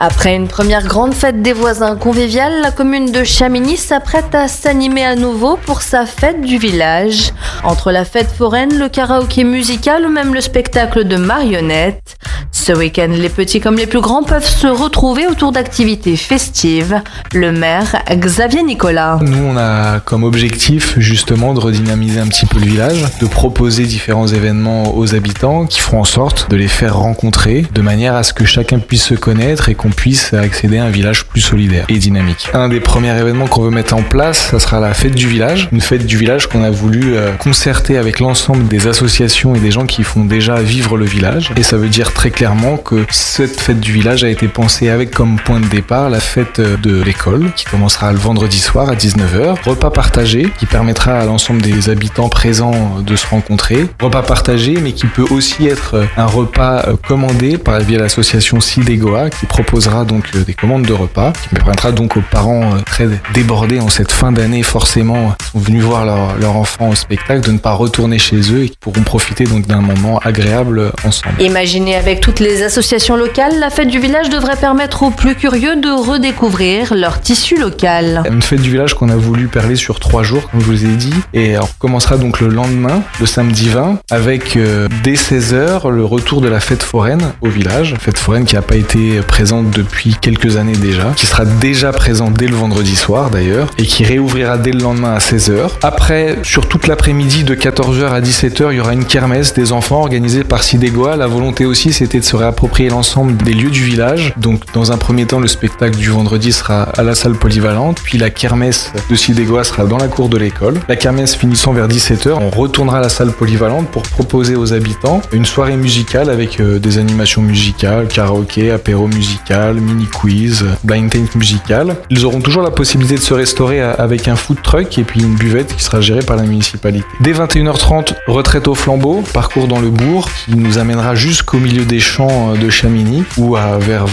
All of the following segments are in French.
Après une première grande fête des voisins conviviale, la commune de Chamigny s'apprête à s'animer à nouveau pour sa fête du village. Entre la fête foraine, le karaoké musical ou même le spectacle de marionnettes. Ce week-end, les petits comme les plus grands peuvent se retrouver autour d'activités festives. Le maire, Xavier Nicolas. Nous, on a comme objectif justement de redynamiser un petit peu le village, de proposer différents événements aux habitants qui feront en sorte de les faire rencontrer de manière à ce que chacun puisse se connaître et qu'on puisse accéder à un village plus solidaire et dynamique. Un des premiers événements qu'on veut mettre en place, ça sera la fête du village. Une fête du village qu'on a voulu concerter avec l'ensemble des associations et des gens qui font déjà vivre le village. Et ça veut dire très clairement que cette fête du village a été pensée avec comme point de départ la fête de l'école qui commencera le vendredi soir à 19h. Repas partagé qui permettra à l'ensemble des habitants présents de se rencontrer. Repas partagé mais qui peut aussi être un repas commandé via l'association Sidégoa qui proposera donc des commandes de repas qui permettra donc aux parents très débordés en cette fin d'année forcément qui sont venus voir leur enfant au spectacle de ne pas retourner chez eux et qui pourront profiter donc d'un moment agréable ensemble. Imaginez avec toutes les associations locales, la fête du village devrait permettre aux plus curieux de redécouvrir leur tissu local. Une fête du village qu'on a voulu perler sur 3 jours comme je vous ai dit et on commencera donc le lendemain, le samedi 20 avec dès 16h le retour de la fête foraine au village, fête foraine qui n'a pas été présente depuis quelques années déjà, qui sera déjà présente dès le vendredi soir d'ailleurs et qui réouvrira dès le lendemain à 16h. Après, sur toute l'après-midi de 14h à 17h, il y aura une kermesse des enfants organisée par Sidégoa. La volonté aussi c'était de se réapproprier l'ensemble des lieux du village. Donc dans un premier temps, le spectacle du vendredi sera à la salle polyvalente, puis la kermesse de Sidégoa sera dans la cour de l'école. La kermesse finissant vers 17h, on retournera à la salle polyvalente pour proposer aux habitants une soirée musicale avec des animations musicales, karaoké, apéro musical, mini-quiz, blind taste musical. Ils auront toujours la possibilité de se restaurer avec un food truck et puis une buvette qui sera gérée par la municipalité. Dès 21h30, retraite au flambeau, parcours dans le bourg qui nous amènera jusqu'au milieu des champs de Chamigny où vers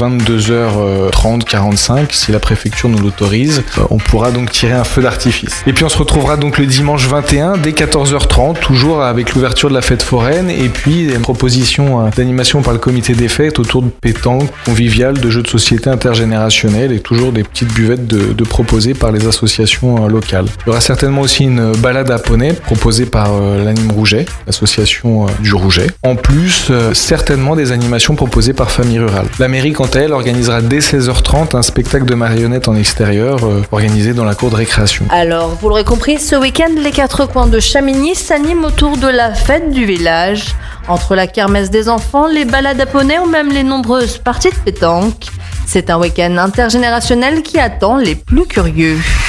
22h30, 45, si la préfecture nous l'autorise, on pourra donc tirer un feu d'artifice. Et puis on se retrouvera donc le dimanche 21 dès 14h30, toujours avec l'ouverture de la fête foraine et puis une proposition d'animation par le comité des fêtes autour de pétanque, convivial, de jeux de société intergénérationnels et toujours des petites buvettes de proposées par les associations locales. Il y aura certainement aussi une balade à poney proposée par l'Anime Rouget, l'association du Rouget. En plus, certainement des animations proposées par Famille Rurale. La mairie, quant à elle, organisera dès 16h30 un spectacle de marionnettes en extérieur organisé dans la cour de récréation. Alors, vous l'aurez compris, ce week-end, les 4 coins de Chamigny s'animent autour de la fête du village. Entre la kermesse des enfants, les balades à poney ou même les nombreuses parties de pétanque. C'est un week-end intergénérationnel qui attend les plus curieux.